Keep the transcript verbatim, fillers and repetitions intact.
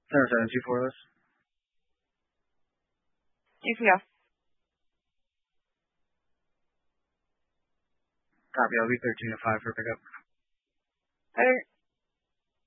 Center seven two four list. You can go. Copy. I'll be thirteen to five for pickup. Better.